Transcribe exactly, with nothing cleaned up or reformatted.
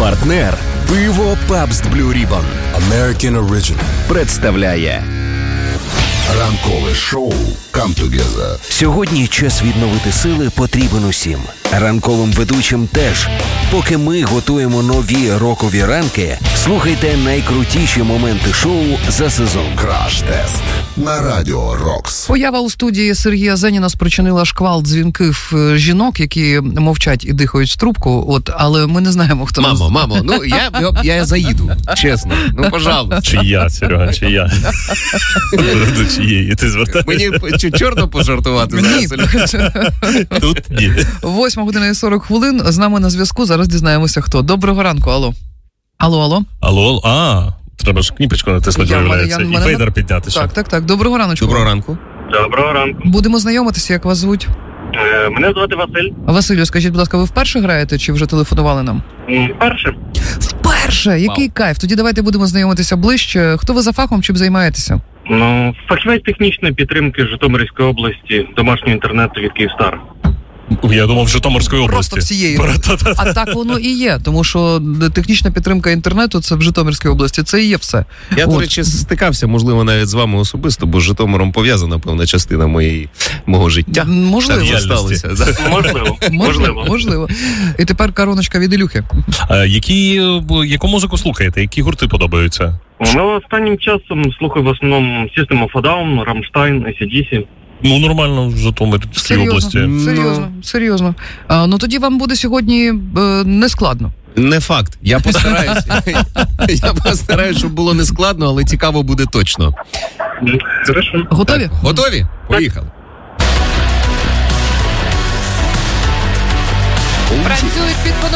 Партнер пиво Pabst Blue Ribbon American Original представляє ранкове шоу Come Together. Сьогодні час відновити сили потрібен усім. Ранковим ведучим теж. Поки ми готуємо нові рокові ранки, слухайте найкрутіші моменти шоу за сезон. Краш-тест на Радіо Рокс. Поява у студії Сергія Зеніна спричинила шквал дзвінків жінок, які мовчать і дихають в трубку, от, але ми не знаємо, хто... Мамо, мамо, ну я, я, я заїду, чесно. Ну, пожалуйста. Чи я, Серега, чи я? До чиєї ти звертаєш? Мені чи чорно пожартувати Ні. зараз? Тут ні. Восьма година і сорок хвилин, з нами на зв'язку, зараз дізнаємося, хто. Доброго ранку, алло. Алло, алло. Алло, а, треба ж кніпочку натиснути, Я- виявляється, я- і мене- фейдер підняти ще. Так, так, так, доброго раночку. Доброго ранку. Доброго ранку. Будемо знайомитися, як вас звуть. Е, Мене звати Василь. Василю, скажіть, будь ласка, ви вперше граєте, чи вже телефонували нам? М, Перше. Вперше! Який кайф! Тоді давайте будемо знайомитися ближче. Хто ви за фахом, чим займаєтеся? Ну, фахівець технічної підтримки Житомирської області, домашнього інтернету від Київстар. Я думав, в Житомирської області. Просто всієї. Та-та-та. А так воно і є, тому що технічна підтримка інтернету – це в Житомирській області, це і є все. Я, От. до речі, стикався, можливо, навіть з вами особисто, бо з Житомиром пов'язана певна частина моєї, мого життя. Можливо. Так сталося. Да. Можливо. Можливо, можливо. І тепер короночка від Ілюхи. А, які, яку музику слухаєте? Які гурти подобаються? Ну, останнім часом слухаю в основному System of a Down, Rammstein, ей сі ді сі. Ну, нормально, в Житомирській Серйозно, області. серйозно, серйозно. А, ну тоді вам буде сьогодні е, не складно. Не факт. Я постараюсь. Я постараюсь, щоб було не складно, але цікаво буде точно. М, Хорошо. Готові? Так, готові? Поїхали. Працюють під